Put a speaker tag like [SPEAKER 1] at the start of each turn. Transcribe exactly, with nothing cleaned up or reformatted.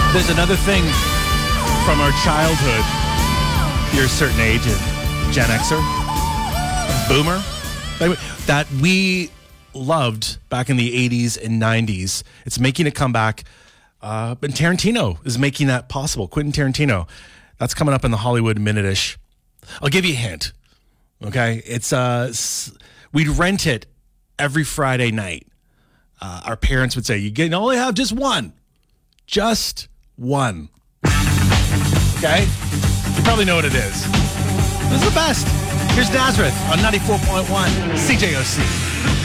[SPEAKER 1] There's another thing from our childhood. You're a certain age, a Gen Xer, Boomer, that we loved back in the eighties and nineties. It's making a comeback. Uh, and Tarantino is making that possible. Quentin Tarantino. That's coming up in the Hollywood Minute-ish. I'll give you a hint. Okay? It's uh, we'd rent it every Friday night. Uh, our parents would say, you can only have just one. Just one. Okay? You probably know what it is. It's the best. Here's Nazareth on ninety-four point one C J O C.